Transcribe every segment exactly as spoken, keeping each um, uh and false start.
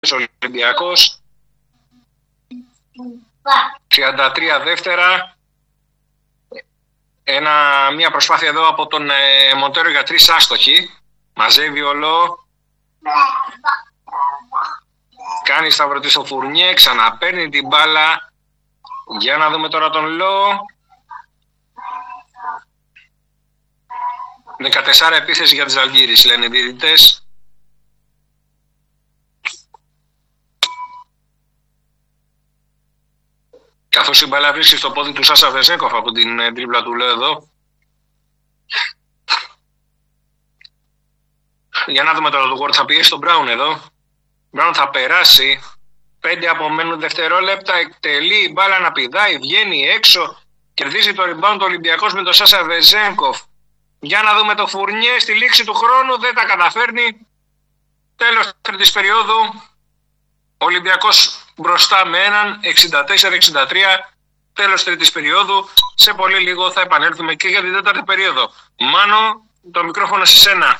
Ολυμπιακός. τριάντα τρία δεύτερα. Ένα, μια προσπάθεια εδώ από τον ε, Μοντέρο για τρεις άστοχοι. Μαζεύει ο Λό. Κάνει σταυρωτή στο Φουρνιέ. Ξαναπαίρνει την μπάλα. Για να δούμε τώρα τον Λό. δεκατέσσερα επίθεση για τις Ζαλγκίρις, λένε οι διαιτητές. Καθώς η μπάλα βρίσκει στο πόδι του Σάσα Βεζέγκοφ από την τρίπλα του Λό εδώ. Για να δούμε τώρα το Ward θα πιέσει τον Μπράουν εδώ. Μπράουν θα περάσει. Πέντε απομένουν δευτερόλεπτα. Εκτελεί η μπάλα να πηδάει. Βγαίνει έξω. Κερδίζει το rebound του Ολυμπιακός με τον Σάσα Βεζέγκοφ. Για να δούμε το Φουρνιέ στη λήξη του χρόνου. Δεν τα καταφέρνει. Τέλος τρίτης περίοδου. Ο Ολυμπιακός μπροστά με έναν εξήντα τέσσερα εξήντα τρία. Τέλος τρίτης περίοδου. Σε πολύ λίγο θα επανέλθουμε και για την τέταρτη περίοδο. Μάνο, το μικρόφωνο σε σένα.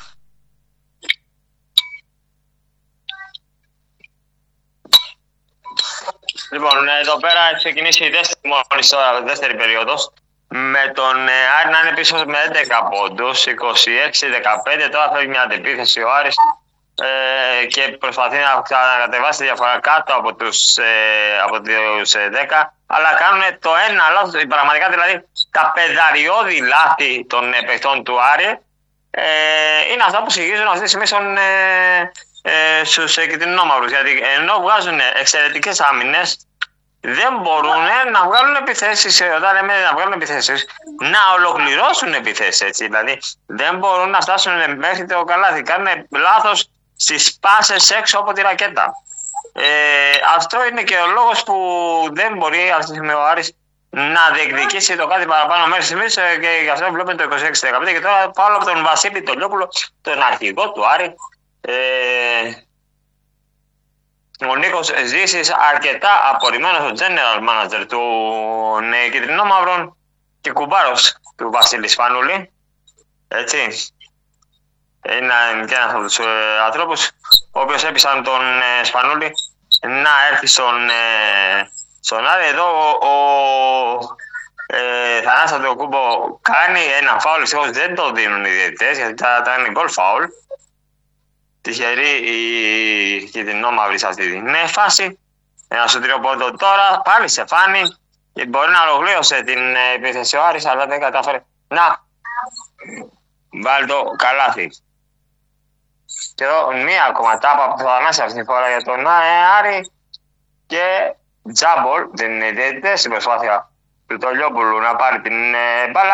Λοιπόν, εδώ πέρα έχει ξεκινήσει η δεύτερη, μόλις τώρα, δεύτερη περίοδος. Με τον Άρη να είναι πίσω με έντεκα πόντους, είκοσι έξι δεκαπέντε. Τώρα φεύγει μια αντεπίθεση ο Άρης ε, και προσπαθεί να κατεβάσει τη διαφορά κάτω από τους, ε, από τους ε, δέκα. Αλλά κάνουν το ένα λάθος, πραγματικά δηλαδή τα πεδαριώδη λάθη των ε, παιχτών του Άρη ε, είναι αυτά που συγχύζουν αυτή τη στιγμή στον, ε, ε, στους ε, κυτρινόμαυρους. Γιατί ενώ βγάζουν εξαιρετικές άμυνες, δεν μπορούν να βγάλουν επιθέσεις, όταν λέμε να βγάλουν επιθέσεις, να ολοκληρώσουν επιθέσεις, έτσι. Δηλαδή δεν μπορούν να φτάσουν μέχρι το καλάθι. Κάνουν λάθος στις πάσες έξω από τη ρακέτα. Ε, αυτό είναι και ο λόγος που δεν μπορεί αυτή τη στιγμή ο Άρης να διεκδικήσει το κάτι παραπάνω μέχρι στιγμής και γι' αυτό βλέπουμε το είκοσι έξι δεκαπέντε. Και τώρα πάω από τον Βασίλη τον Λιόπουλο, τον αρχηγό του Άρη. Ε, Ο Νίκος Ζήσης, αρκετά απορριμμένος, ο general manager του Κιτρινόμαυρων και κουμπάρος του Βασίλη Σπανούλη. Έτσι. Είναι και ένας από τους ε, ανθρώπους, ο οποίος έπεισαν τον ε, Σπανούλη να έρθει στον, ε, στον Άρη. Εδώ ο, ο ε, Θανάσης Αντοκούμπο κάνει ένα φάουλ, δυστυχώς δεν το δίνουν οι διαιτητές, γιατί θα ήταν γκολ φάουλ. Τυχερή η κιτρινόμαυρη σε αυτή την φάση. Ένα σωτήριο πόντο τώρα, πάλι σε φάνη. Και μπορεί να ολοκλήρωσε την επίθεση ο Άρης, αλλά δεν κατάφερε να βάλει το καλάθι. Και εδώ μία ακόμα τάπα που θα ανάσει αυτή τη φορά για τον Άρη. Και τζάμπολ, δεν είναι ιδιαίτερη στην προσπάθεια του Τολιόπουλου να πάρει την μπάλα.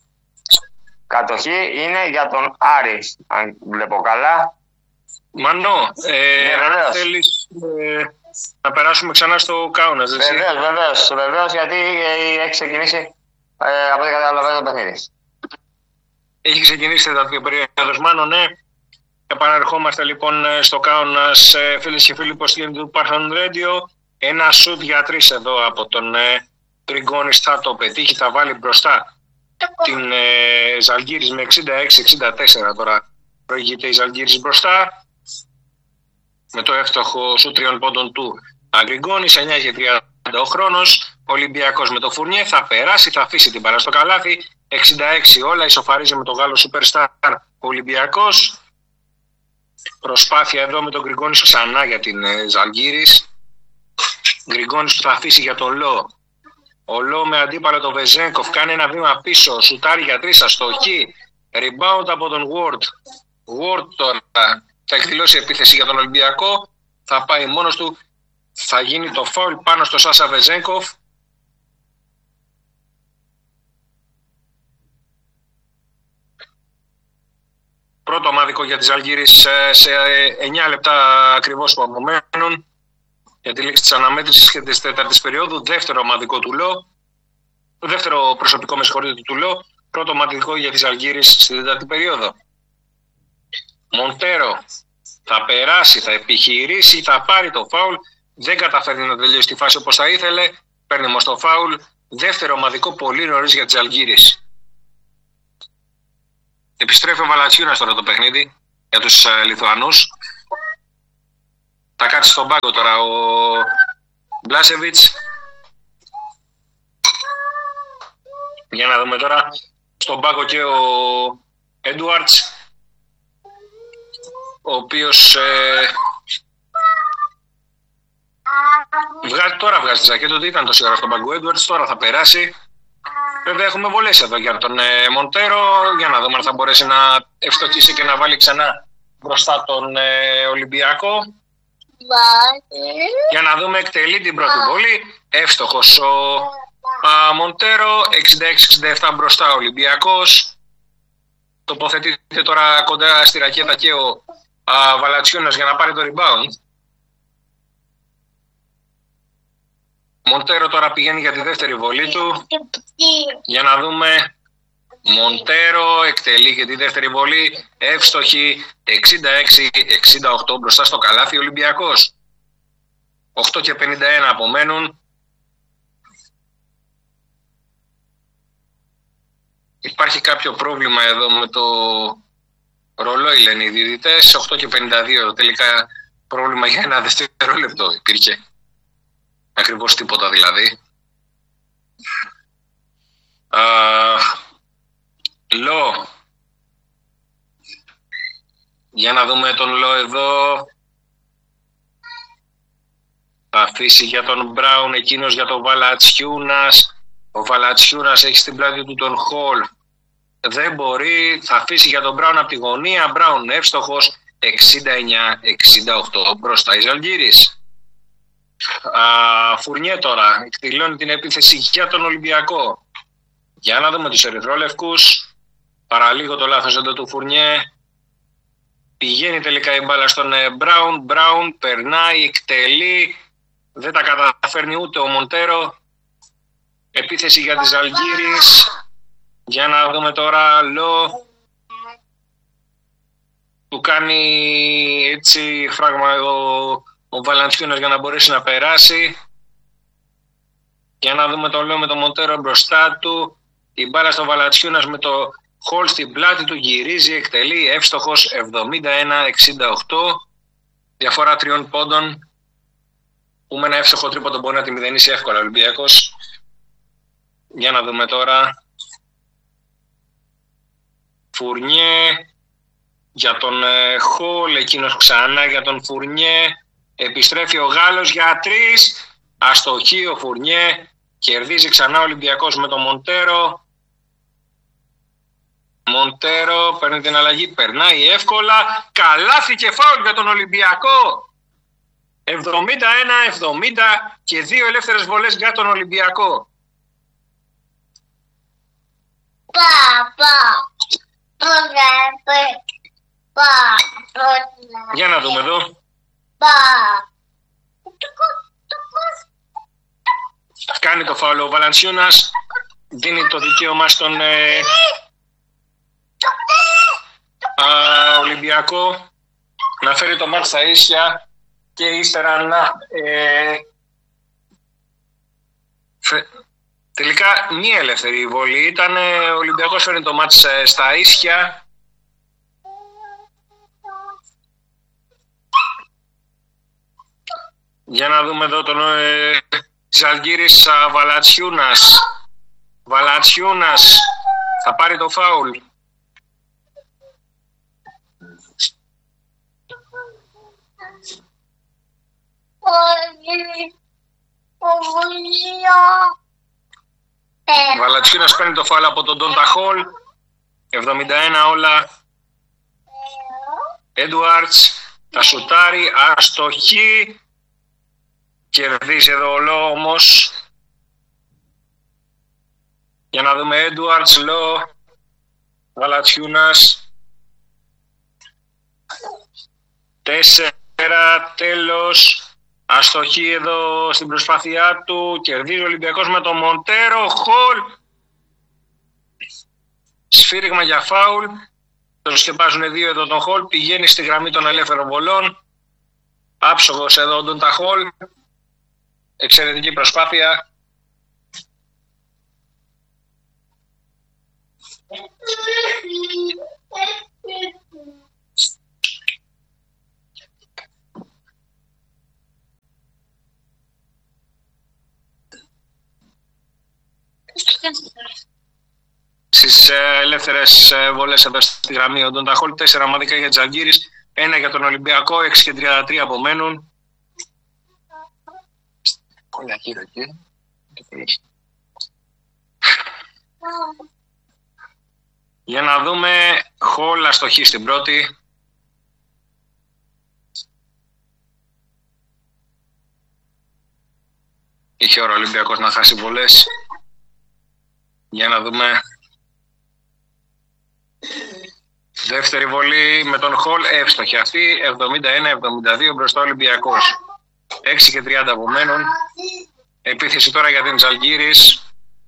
Κατοχή είναι για τον Άρη, αν βλέπω καλά. Μανώ, ε, ναι, θέλεις ε, να περάσουμε ξανά στο Κάουνας, δεν είσαι? Βεβαίως, βεβαίως, βεβαίως, γιατί έχει ξεκινήσει ε, από ό,τι καταλαβαίνω το παιχνίδι. Έχει ξεκινήσει τα δύο περίοδος, Μάνο, ναι. Επαναρχόμαστε λοιπόν στο Κάουνας, φίλες και φίλοι υποστηρίζουν του Parthenon Radio. Ένα σουτ για τρεις εδώ από τον ε, Τριγκόνης θα το πετύχει, θα βάλει μπροστά την ε, Ζαλγκίρις με εξήντα έξι εξήντα τέσσερα τώρα. Προηγείται η Ζαλγκίρις μπροστά με το εύστοχο σου τριών πόντων του Αγκριγκόνης. εννιά και τριάντα ο χρόνος. Ολυμπιακός με το Φουρνιέ θα περάσει, θα αφήσει την παρά στο καλάθι. εξήντα έξι όλα, ισοφαρίζει με τον Γάλλο Superstar ο Ολυμπιακός. Προσπάθεια εδώ με τον Γκριγκόνης ξανά για την Ζαλγκίρις. Γκριγκόνης που θα αφήσει για τον Λό. Ο Λό με αντίπαλο τον Βεζέγκοφ κάνει ένα βήμα πίσω, σουτάρει για τρεις, αστοχή. Rebound από τον Ward. Ward τώρα θα εκδηλώσει επίθεση για τον Ολυμπιακό. Θα πάει μόνος του. Θα γίνει το φάουλ πάνω στο Σάσα Βεζέγκοφ. Πρώτο ομαδικό για τις Ζαλγκίρις σε εννιά λεπτά ακριβώς που απομένουν για τη λήξη της αναμέτρησης και της τέταρτης περίοδου. Δεύτερο ομαδικό του Λό. Δεύτερο προσωπικό με συγχωρείτε του Λό. Πρώτο ομαδικό για τις Ζαλγκίρις στη τέταρτη περίοδο. Μοντέρο θα περάσει, θα επιχειρήσει, θα πάρει το φάουλ. Δεν καταφέρνει να τελειώσει τη φάση όπως θα ήθελε. Παίρνει όμως το φάουλ. Δεύτερο ομαδικό πολύ νωρίς για τις Ζαλγκίρις. Επιστρέφει ο Βαλατσιούνας τώρα το παιχνίδι για τους uh, Λιθουανούς. Θα κάτσει στον πάγκο τώρα ο Μπλάσεβιτς. Για να δούμε τώρα στον πάγκο και ο Έντουαρτς, ο οποίος ε, βγάζει, τώρα βγάζει τη ζακέτα, ότι ήταν τόση ώρα στον πάγκο. Ο Έντουαρτς τώρα θα περάσει. Βέβαια έχουμε βολές εδώ για τον ε, Μοντέρο, για να δούμε αν θα μπορέσει να ευστοχίσει και να βάλει ξανά μπροστά τον ε, Ολυμπιακό. Για να δούμε, εκτελεί την πρώτη βολή, εύστοχος ο α, Μοντέρο, εξήντα έξι εξήντα επτά μπροστά ο Ολυμπιακός. Τοποθετείται τώρα κοντά στη ρακέτα και ο α, Βαλατσιούνας για να πάρει το rebound. Μοντέρο τώρα πηγαίνει για τη δεύτερη βολή του. Για να δούμε. Μοντέρο εκτελεί και τη δεύτερη βολή. Εύστοχη, εξήντα έξι εξήντα οκτώ μπροστά στο καλάθι Ολυμπιακός. οκτώ και πενήντα ένα απομένουν. Υπάρχει κάποιο πρόβλημα εδώ με το ρολόι, λένε οι διαιτητές. οκτώ και πενήντα δύο τελικά πρόβλημα για ένα δευτερόλεπτο υπήρχε. Ακριβώς τίποτα δηλαδή. Uh, Λο. Για να δούμε τον Λο εδώ. Θα αφήσει για τον Μπράουν, εκείνος για τον Βαλατσιούνας. Ο Βαλατσιούνας έχει στην πλάτη του τον Χολ. Δεν μπορεί. Θα αφήσει για τον Μπράουν από τη γωνία. Μπράουν εύστοχος. εξήντα εννιά εξήντα οκτώ μπροστά η Ζαλγκίρις. Φουρνιέ τώρα εκδηλώνει την επίθεση για τον Ολυμπιακό. Για να δούμε τους ερυθρόλευκους. Παραλίγο το λάθος εδώ του Φουρνιέ. Πηγαίνει τελικά η μπάλα στον Μπράουν. Μπράουν περνάει, εκτελεί. Δεν τα καταφέρνει ούτε ο Μοντέρο. Επίθεση για τις Ζαλγκίρις. Για να δούμε τώρα. Λο. Του κάνει έτσι φράγμα εδώ ο Βαλαντσιούνας για να μπορέσει να περάσει. Για να δούμε τον Λο με τον Μοντέρο μπροστά του. Η μπάλα στο Βαλαντσιούνας με το Χολ στην πλάτη του, γυρίζει, εκτελεί, εύστοχος εβδομήντα ένα εξήντα οκτώ. Διαφορά τριών πόντων. Που με ένα εύστοχο τρίποντο μπορεί να τη μηδενίσει εύκολα ο Ολυμπιακός. Για να δούμε τώρα. Φουρνιέ για τον ε, Χολ, εκείνος ξανά για τον Φουρνιέ. Επιστρέφει ο Γάλλος για τρεις. Αστοχή ο Φουρνιέ. Κερδίζει ξανά ο Ολυμπιακός με τον Μοντέρο. Μοντέρο παίρνει την αλλαγή, περνάει εύκολα. Καλάθι και φάουλ για τον Ολυμπιακό. εβδομήντα ένα εβδομήντα και δύο ελεύθερες βολές για τον Ολυμπιακό. Παπα. Για να δούμε εδώ. Κάνει το φάουλ ο Βαλαντσιούνας. Δίνει το δικαίωμα στον ε, α, Ολυμπιακό να φέρει το μάτς στα ίσια και ύστερα να ε, φε, τελικά μία ελεύθερη βολή ήταν. ε, ο Ολυμπιακός φέρνει το μάτς ε, στα ίσια. Για να δούμε εδώ τον ε, Ζαλγκίρις. Βαλατσιούνας Βαλατσιούνας θα πάρει το φάουλ. Βαλατσιούνας παίρνει το φάουλ από τον Ντόντα Χολ. εβδομήντα ένα όλα. Έντουαρτς τα σουτάρει, αστοχή. Κερδίζει εδώ ο Λο όμως. Για να δούμε. Έντουαρτς, Λο, Βαλατσιούνας. Τέσσερα, τέλος. Αστοχή εδώ στην προσπάθειά του. Κερδίζει ο Ολυμπιακός με τον Μοντέρο. Χολ. Σφύριγμα για φάουλ. Τον σκεπάζουν δύο εδώ τον Χολ. Πηγαίνει στη γραμμή των ελεύθερων βολών. Άψογος εδώ τον τα Χολ. Εξαιρετική προσπάθεια. Στις ελεύθερες βολές εδώ στη γραμμή, ο Ντόντα Χολ, τέσσερα ομαδικά για Τζαλγκίρις, ένα για τον Ολυμπιακό, έξι και τριάντα τρία απομένουν. Πολλά γύρω εκεί. Για να δούμε, Χολ αστοχή στην πρώτη. Είχε ώρα ο Ολυμπιακός να χάσει βολές. Για να δούμε. Δεύτερη βολή με τον Χολ, εύστοχη αυτή, εβδομήντα ένα εβδομήντα δύο μπροστά ο Ολυμπιακός. έξι και τριάντα απομένουν. Επίθεση τώρα για την Ζαλγκίρις.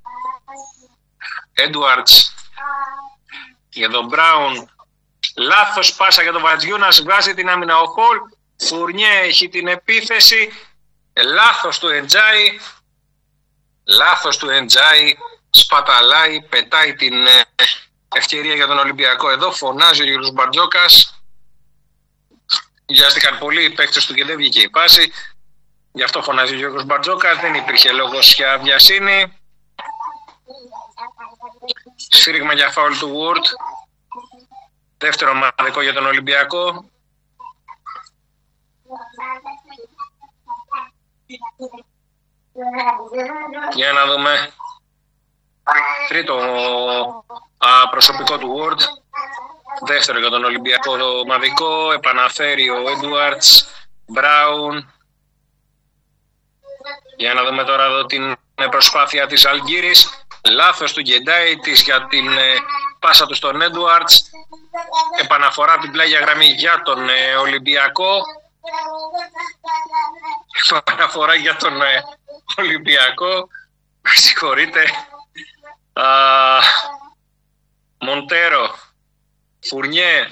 Έντουαρτς για τον Μπράουν. Λάθος πάσα για τον Βατζιούνας, βγάζει την άμυνα ο Χολ. Φουρνιέ έχει την επίθεση. Λάθος του Εντζάι. Λάθος του Εντζάι. Σπαταλάει, πετάει την ευκαιρία για τον Ολυμπιακό. Εδώ φωνάζει ο Γιώργος Μπαρτζόκας. Βιάστηκαν πολλοί οι παίκτες του και δεν βγήκε η πάση. Γι' αυτό φωνάζει ο Γιώργος Μπαρτζόκας. Δεν υπήρχε λόγος για βιασύνη. Σφύριγμα για φάουλ του Ward. Δεύτερο ομαδικό για τον Ολυμπιακό. Για να δούμε. Τρίτο α, προσωπικό του Ward. Δεύτερο για τον Ολυμπιακό ομαδικό. Επαναφέρει ο Έντουαρτς. Μπράουν. Για να δούμε τώρα εδώ την προσπάθεια της Αλγύρης. Λάθος του Γκεντάι της για την ε, πάσα του στον Έντουαρτς. Επαναφορά από την πλάγια γραμμή για τον ε, Ολυμπιακό. Επαναφορά για τον ε, Ολυμπιακό. Συγχωρείτε. Α, Μοντέρο. Φουρνιέ.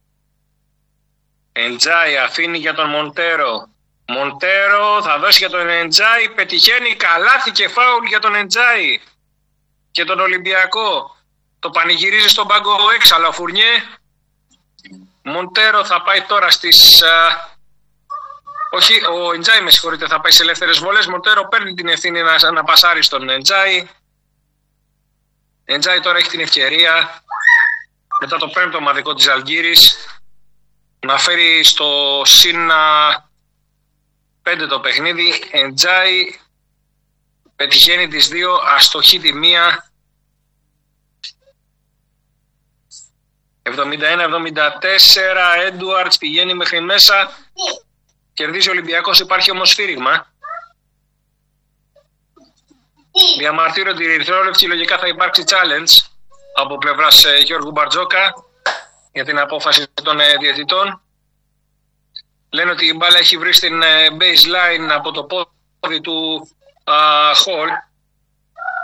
Εντζάι αφήνει για τον Μοντέρο. Μοντέρο θα δώσει για τον Εντζάι. Πετυχαίνει καλάθι και φάουλ για τον Εντζάι και τον Ολυμπιακό. Το πανηγυρίζει στον πάγκο έξαλλο ο Φουρνιέ. Μοντέρο θα πάει τώρα στις... Α, όχι, ο Εντζάι με συγχωρείτε, θα πάει σε ελεύθερες βολές. Μοντέρο παίρνει την ευθύνη να, να πασάρει στον Εντζάι. Εντζάι τώρα έχει την ευκαιρία μετά το πέμπτο ομαδικό της Αλγύρης να φέρει στο συν πέντε το παιχνίδι. Εντζάι πετυχαίνει τις δύο, αστοχή τη μία. εβδομήντα ένα εβδομήντα τέσσερα, Έντουαρτς πηγαίνει μέχρι μέσα. Κερδίζει ο Ολυμπιακός, υπάρχει όμως σφύριγμα. Διαμαρτύρονται οι ερυθρόλευκοι, λογικά θα υπάρξει challenge από πλευράς ε, Γιώργου Μπαρτζόκα για την απόφαση των ε, διαιτητών. Λένε ότι η μπάλα έχει βρει στην ε, baseline από το πόδι του Χολ.